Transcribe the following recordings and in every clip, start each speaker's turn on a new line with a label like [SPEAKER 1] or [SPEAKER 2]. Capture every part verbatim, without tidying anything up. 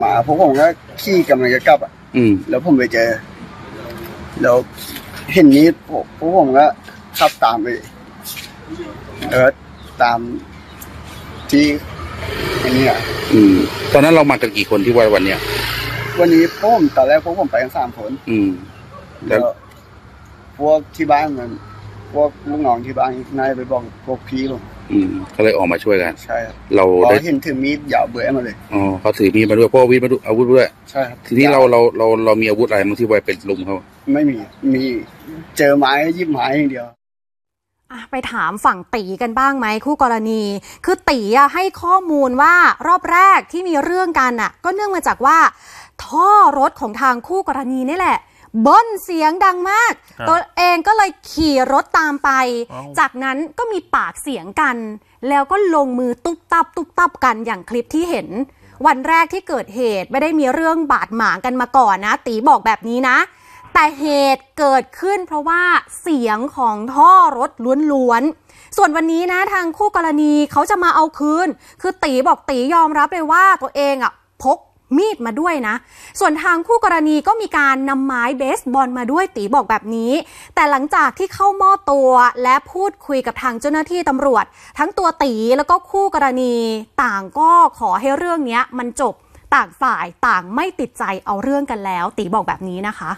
[SPEAKER 1] มาพวกผมก็ขี่กำลังจะกลับอ่ะแล้วผมไปเจอแล้วเห็นนี้พวกผมก็ขับตามไปเออตามที่อันนี้อ่ะ
[SPEAKER 2] ตอนนั้นเรามากันกี่คนที่วันวันเนี้ย
[SPEAKER 1] วันนี้พวกผมตอนแรกพวกผมไปกันสามคนแล้วพวกที่บ้านมันพวกลูกน้องที่บ้านนายไปบอกพวกพี่ผม
[SPEAKER 2] อืมก็เลยออกมาช่วยกัน
[SPEAKER 1] ใช่ครับ
[SPEAKER 2] เรา
[SPEAKER 1] ได้เห็นถือมีดยาวเบื่อมาเลย
[SPEAKER 2] อ๋อเขาถือมีดมาด้วยเพราะวิทมาดูอาวุธด้วย
[SPEAKER 1] ใช่ครับ
[SPEAKER 2] ทีนี้เราเราเราเรามีอาวุธอะไรมั้งที่ไว้เป็นลุมเขา
[SPEAKER 1] ไม่มีมีเจอไม้ยิบไม้อย่างเดียว
[SPEAKER 3] ไปถามฝั่งตีกันบ้างไหมคู่กรณีคือตีอะให้ข้อมูลว่ารอบแรกที่มีเรื่องกันอะก็เนื่องมาจากว่าท่อรถของทางคู่กรณีนี่แหละเบิ้ลเสียงดังมากตัวเองก็เลยขี่รถตามไปจากนั้นก็มีปากเสียงกันแล้วก็ลงมือตุ๊บตับตุ๊บตับกันอย่างคลิปที่เห็นวันแรกที่เกิดเหตุไม่ได้มีเรื่องบาดหมางกันมาก่อนนะตีบอกแบบนี้นะแต่เหตุเกิดขึ้นเพราะว่าเสียงของท่อรถล้วนๆส่วนวันนี้นะทางคู่กรณีเขาจะมาเอาคืนคือตีบอกตียอมรับเลยว่าตัวเองอ่ะพกมีดมาด้วยนะส่วนทางคู่กรณีก็มีการนำไม้เบสบอลมาด้วยตีบอกแบบนี้แต่หลังจากที่เข้ามอบตัวและพูดคุยกับทางเจ้าหน้าที่ตำรวจทั้งตัวตีแล้วก็คู่กรณีต่างก็ขอให้เรื่องนี้มันจบต่างฝ่ายต่างไม่ติดใจเอาเรื่องกันแล้วตีบอกแบบนี้นะคะ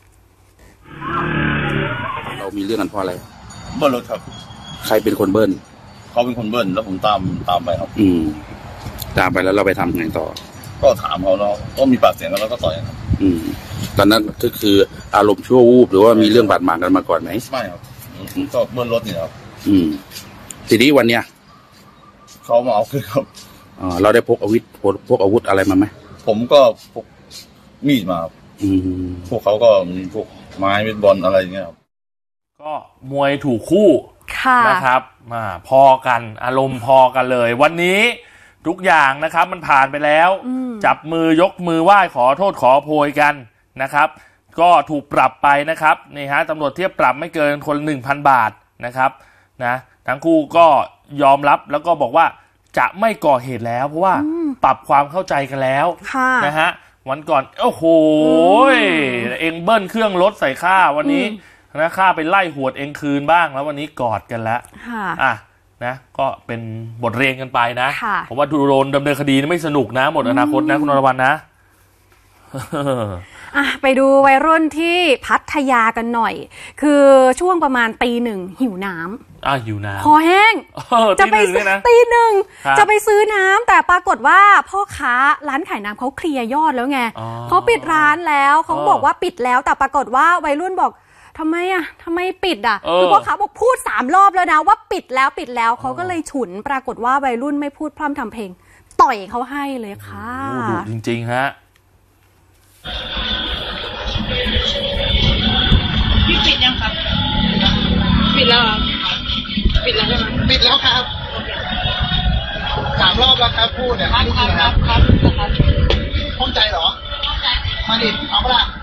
[SPEAKER 2] เรามีเรื่องกันเพราะอะไร
[SPEAKER 4] เบิ้ลรถครับ
[SPEAKER 2] ใครเป็นคนเบิ้ล
[SPEAKER 4] เขาเป็นคนเบิ้ลแล้วผมตามตามไปครับ
[SPEAKER 2] อืมตามไปแล้วเราไปทำไงต่อ
[SPEAKER 4] ก็ถามเขาแล้วก็มีปากเสียงกันแล้วก็ต่อยครับ
[SPEAKER 2] อืมตอนนั้นก็คืออารมณ์ชั่ววูบหรือว่ามีเรื่องบาดหมางกันมาก่อนไหม
[SPEAKER 4] ไม่ครับก็เบิ้ลรถนี่ครับ
[SPEAKER 2] อืมทีนี้วันเนี้ย
[SPEAKER 4] เขามาเอาคืนครับ
[SPEAKER 2] อ๋อเราได้พกอาวุธพกอาวุธอะไรมาไหม
[SPEAKER 4] ผมก็พกมีดมา
[SPEAKER 2] อืม
[SPEAKER 4] พวกเขาก็มีพวกไม้เบสบอลอะไรอย่างเงี้ยครับ
[SPEAKER 5] ก็มวยถูกคู่นะครับมาพอกันอารมณ์พอกันเลยวันนี้ทุกอย่างนะครับมันผ่านไปแล้วจับมือยกมือไหว้ขอโทษขอโพยกันนะครับก็ถูกปรับไปนะครับนี่ฮะตำรวจเทียบปรับไม่เกินคน หนึ่งพัน บาทนะครับนะทั้งคู่ก็ยอมรับแล้วก็บอกว่าจะไม่ก่อเหตุแล้วเพราะว่าปรับความเข้าใจกันแล้วนะฮะวันก่อนโอ้โหเอ็งเบิ้ลเครื่องรถใส่ข้าวันนี้นะข้าไปไล่หวดเอ็งคืนบ้างแล้ววันนี้กอดกันแล้วอ่ะนะก็เป็นบทเรียนกันไปนะผมว่าดูโดนดำเนินคดีไม่สนุกนะหมดอนาคตนะคุณนรวรรณนะ
[SPEAKER 3] อ่ะไปดูวัยรุ่นที่พัทยากันหน่อยคือช่วงประมาณตีหนึ่งหิวน้ำ
[SPEAKER 5] อ่ะหิวน้ำ
[SPEAKER 3] คอแห้งจะไปตีหนึ่งจะไปซื้อน้ำแต่ปรากฏว่าพ่อค้าร้านขายน้ำเขาเคลียร์ยอดแล้วไงเขาปิดร้านแล้วเขาบอกว่าปิดแล้วแต่ปรากฏว่าวัยรุ่นบอกทำไมอ่ะทำไมปิดอ่ะคือพ่อค้าบอกพูดสามรอบแล้วนะว่าปิดแล้วปิดแล้วเขาก็เลยฉุนปรากฏว่าวัยรุ่นไม่พูดพร่ำทำเพลงต่อยเขาให้เลยค่ะ
[SPEAKER 5] ดุจริงๆฮะ
[SPEAKER 6] พี่ปิดยังครับปิดแล้วครับปิดแล้วใช่ไหม
[SPEAKER 7] ปิดแล้วครับสามรอบแล้วครับพูดเนี่ย
[SPEAKER 6] ครับครับครับครับ
[SPEAKER 7] เข้าใจเหรอมาดิเอาละ